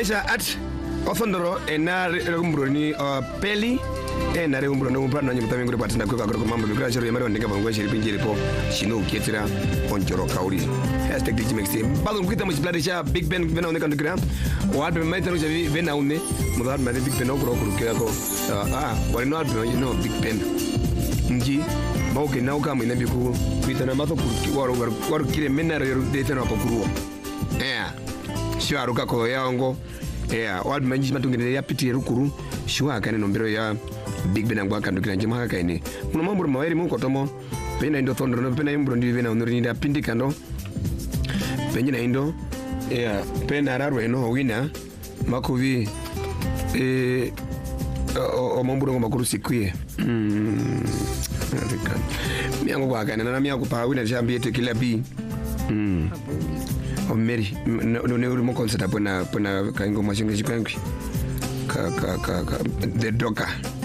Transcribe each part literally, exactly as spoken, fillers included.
maisha at ofondoro enar rumbroni peli enare rumbroni umpana nyi mutamengo patana kwa kwa mambo bikira chero yamari ndinga bangwa chiri pinjiri po shino uketira onjoro kauli hashtag digimexte balo mkwita mu chiblade cha Big Ben bena oneka ndikira wa be maitano cha bena une mudar ma Big Ben okuro kurukira ko ah wali no albe you know Big Ben nji bauke na uka mwina biku kwitana mato kurukira waro waro kire menara dete no apokuru eh sio aruka ko yango yeah wad manji matungene ya piti rukuru shwa kane nombero ya Big Ben ngwa kandukira njima haka ine muno mambo maweri mu kotomo pena ndo thondo no pena imbro ndi vena onuri nda pindika ndo penye na indo yeah pena raro eno wina makuvi eh o mambo ngo makuru sikwie mm miango kwa kana na miango pa wina jambi kila bi mm o Mary no ne uri mo concert apona pona kaingo mashinga chikangi ka ka ka ka the doka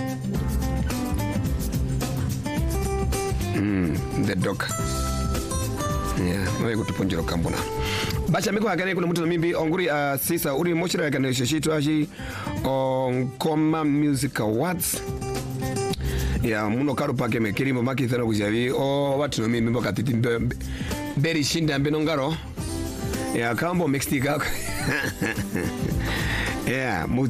mm the doka yeah wewe kutuponjero kambona bacha miko akane kuna mtu mimbi onguri uh, sisa uri mochira kana shishito ashi on Koma Music Awards ya muno karo pake mekirimo makithana kujavi o watu no mimbi bakatiti beri shinda mbeno ngaro ya kambo mixtika yeah